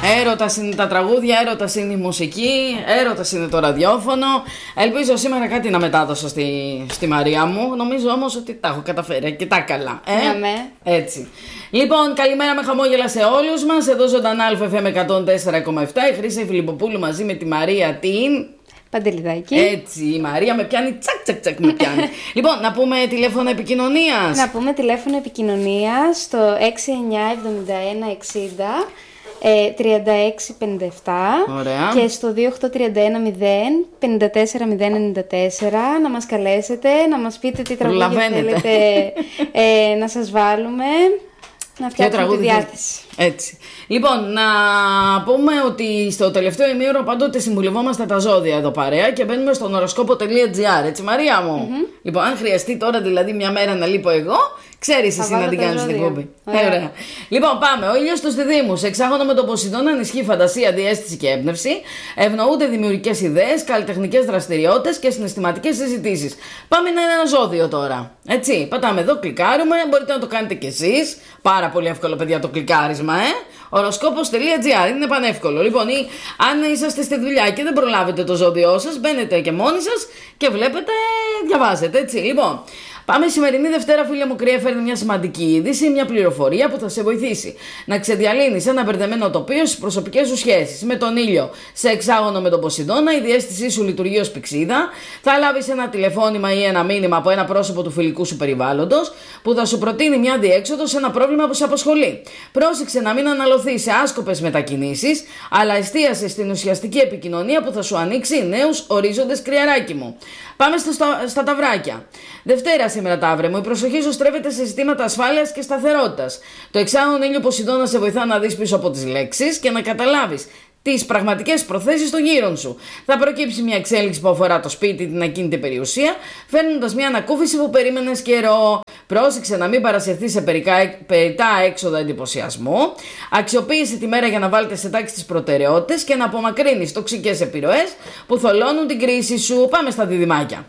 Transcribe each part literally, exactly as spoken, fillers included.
Έρωτας είναι τα τραγούδια, έρωτας είναι η μουσική, έρωτας είναι το ραδιόφωνο. Ελπίζω σήμερα κάτι να μετάδωσα στη, στη Μαρία μου. Νομίζω όμως ότι τα έχω καταφέρει και τα καλά. Ε? Ναι, Έτσι. Λοιπόν, καλημέρα με χαμόγελα σε όλους μας. Εδώ ζωντανά Α Φ Μ εκατόν τέσσερα κόμμα επτά. Η Χρύσα Φιλιπποπούλου μαζί με τη Μαρία την... Παντελιδάκη. Έτσι, η Μαρία με πιάνει, τσακ τσακ τσακ με πιάνει. Λοιπόν, να πούμε τηλέφωνο επικοινωνίας. Να πούμε τηλέφωνο επικοινωνίας στο έξι εννιά εβδομήντα ένα εξήντα τριάντα έξι πενήντα επτά. Ωραία. Και στο δύο οκτώ τρία ένα μηδέν πέντε τέσσερα μηδέν ενενήντα τέσσερα να μας καλέσετε, να μας πείτε τι τραγούδια θέλετε ε, να σας βάλουμε, να φτιάξουμε τη διάθεση. Έτσι. Λοιπόν, να πούμε ότι στο τελευταίο ημίωρο πάντοτε συμβουλευόμαστε τα ζώδια εδώ παρέα και μπαίνουμε στον οροσκόπο τελεία τζι άρ. Έτσι, Μαρία μου. Mm-hmm. Λοιπόν, αν χρειαστεί τώρα δηλαδή μια μέρα να λείπω εγώ, ξέρεις εσύ να την κάνεις την εκπομπή. Ωραία. Λοιπόν, πάμε. Ο ήλιος στους διδύμους. Εξάγωνο με τον Ποσειδώνα, ενισχύει φαντασία, διαίσθηση και έμπνευση. Ευνοούνται δημιουργικές ιδέες, καλλιτεχνικές δραστηριότητες και συναισθηματικές συζητήσεις. Πάμε να είναι ένα ζώδιο τώρα. Έτσι. Πατάμε εδώ, κλικάρουμε. Μπορείτε να το κάνετε κι εσείς. Πάρα πολύ εύκολο, παιδιά, το κλικάρισμα, ε. οροσκόπος τελεία τζι άρ. Είναι πανεύκολο. Λοιπόν, ή, αν είσαστε στη δουλειά και δεν προλάβετε το ζώδιό σας, μπαίνετε και μόνοι σας και βλέπετε, διαβάζετε. Έτσι. Λοιπόν. Πάμε σημερινή Δευτέρα, φίλε μου κρύα, φέρνει μια σημαντική είδηση, μια πληροφορία που θα σε βοηθήσει να ξεδιαλύνεις ένα μπερδεμένο τοπίο στις προσωπικές σου σχέσεις. Με τον ήλιο σε εξάγωνο με τον Ποσειδώνα, η διαίσθησή σου λειτουργεί ως πηξίδα. Θα λάβεις ένα τηλεφώνημα ή ένα μήνυμα από ένα πρόσωπο του φιλικού σου περιβάλλοντος που θα σου προτείνει μια διέξοδο σε ένα πρόβλημα που σε απασχολεί. Πρόσεξε να μην αναλωθείς σε άσκοπες μετακινήσεις, αλλά εστίασε στην ουσιαστική επικοινωνία που θα σου ανοίξει νέους ορίζοντες, κρυαράκι μου. Πάμε στα, στα, στα ταυράκια. Δευτέρα σήμερα, ταύρε μου, η προσοχή σου στρέφεται σε ζητήματα ασφάλειας και σταθερότητας. Το εξάγωνο ήλιο Ποσειδώνα σε βοηθά να δεις πίσω από τις λέξεις και να καταλάβεις τις πραγματικές προθέσεις των γύρων σου. Θα προκύψει μια εξέλιξη που αφορά το σπίτι, την ακίνητη περιουσία, φέρνοντας μια ανακούφιση που περίμενες καιρό. Πρόσεξε να μην παρασυρθείς σε περιτά έξοδα εντυπωσιασμού. Αξιοποίησε τη μέρα για να βάλετε σε τάξη τις προτεραιότητες και να απομακρύνεις τοξικές επιρροές που θολώνουν την κρίση σου. Πάμε στα διδυμάκια.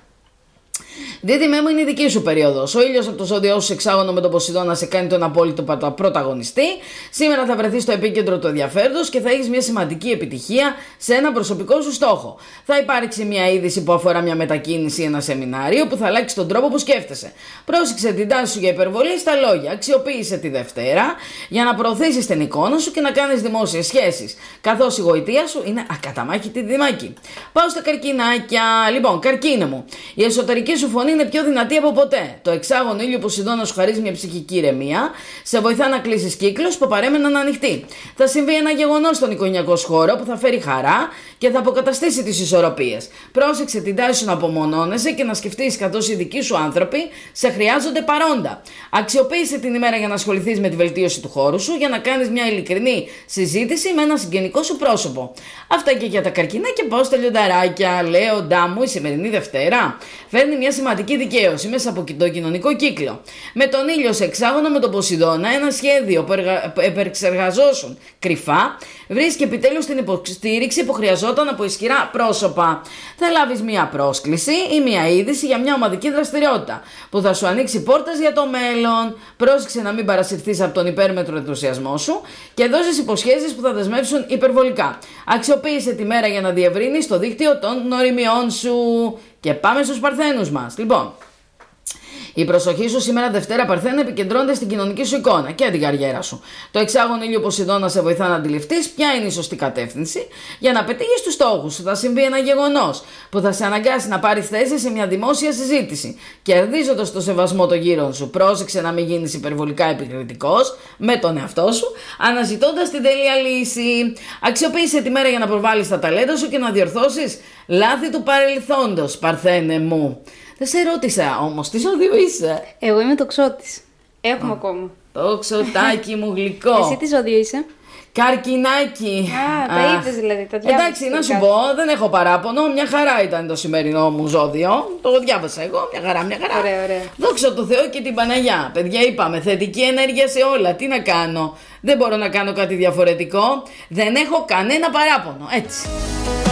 Δίδυμέ μου, είναι η δική σου περίοδος. Ο ήλιος από το ζώδιό σου εξάγωνο με τον Ποσειδώνα σε κάνει τον απόλυτο πρωταγωνιστή. Σήμερα θα βρεθείς στο επίκεντρο του ενδιαφέροντος και θα έχεις μια σημαντική επιτυχία σε ένα προσωπικό σου στόχο. Θα υπάρξει μια είδηση που αφορά μια μετακίνηση ή ένα σεμινάριο που θα αλλάξει τον τρόπο που σκέφτεσαι. Πρόσεξε την τάση σου για υπερβολή στα λόγια. Αξιοποίησε τη Δευτέρα για να προωθήσεις την εικόνα σου και να κάνεις δημόσιες σχέσεις. Καθώς η γοητεία σου είναι ακαταμάχητη, διδυμάκι. Πάω στα καρκινάκια. Λοιπόν, καρκίνε μου. Η εσωτερική σου φωνή είναι πιο δυνατή από ποτέ. Το εξάγωνο ήλιο Ποσειδώνα σου χαρίζει μια ψυχική ηρεμία, σε βοηθά να κλείσεις κύκλους που παρέμεναν ανοιχτοί. Θα συμβεί ένα γεγονός στον οικογενειακό σου χώρο που θα φέρει χαρά και θα αποκαταστήσει τις ισορροπίες. Πρόσεξε την τάση σου να απομονώνεσαι και να σκεφτείς καθώς οι δικοί σου άνθρωποι σε χρειάζονται παρόντα. Αξιοποίησε την ημέρα για να ασχοληθείς με τη βελτίωση του χώρου σου, για να κάνεις μια ειλικρινή συζήτηση με ένα συγγενικό σου πρόσωπο. Αυτά και για τα καρκινάκια. Πάω στα λιονταράκια. Λέοντά μου, η σημερινή Δευτέρα φέρνει μια σημαντική δικαίωση μέσα από το κοινωνικό κύκλο. Με τον ήλιο σε εξάγωνο με τον Ποσειδώνα, ένα σχέδιο που επεξεργαζόσουν κρυφά βρίσκει επιτέλους την υποστήριξη που χρειαζόταν από ισχυρά πρόσωπα. Θα λάβεις μια πρόσκληση ή μια είδηση για μια ομαδική δραστηριότητα που θα σου ανοίξει πόρτες για το μέλλον. Πρόσεξε να μην παρασυρθείς από τον υπέρμετρο ενθουσιασμό σου και δώσεις υποσχέσεις που θα δεσμεύσουν υπερβολικά. Αξιοποίησε τη μέρα για να διευρύνεις το δίκτυο των γνωριμιών σου. Και πάμε στους Παρθένους μας. Λοιπόν, η προσοχή σου σήμερα Δευτέρα, Παρθένα, επικεντρώνεται στην κοινωνική σου εικόνα και την καριέρα σου. Το εξάγωνο ήλιο Ποσειδώνα σε βοηθά να αντιληφθείς ποια είναι η σωστή κατεύθυνση για να πετύχεις τους στόχους σου. Θα συμβεί ένα γεγονός που θα σε αναγκάσει να πάρεις θέση σε μια δημόσια συζήτηση, κερδίζοντας το σεβασμό των γύρων σου. Πρόσεξε να μην γίνεις υπερβολικά επικριτικός με τον εαυτό σου, αναζητώντας την τέλεια λύση. Αξιοποίησε τη μέρα για να προβάλλεις τα ταλέντα σου και να διορθώσεις λάθη του παρελθόντος, Παρθένε μου. Δεν σε ρώτησα όμως, τι ζώδιο είσαι? Εγώ είμαι τοξότης. Έχουμε oh. ακόμα. Τοξοτάκι μου γλυκό. Εσύ τι ζώδιο είσαι? Καρκινάκι. Α, τα είπες δηλαδή, τα διάβασες. Εντάξει, να σου πω, δεν έχω παράπονο. Μια χαρά ήταν το σημερινό μου ζώδιο. Το διάβασα εγώ. Μια χαρά, μια χαρά. Ωραία, ωραία. Δόξα τω Θεώ και την Παναγιά. Παιδιά, είπαμε, θετική ενέργεια σε όλα. Τι να κάνω? Δεν μπορώ να κάνω κάτι διαφορετικό. Δεν έχω κανένα παράπονο. Έτσι.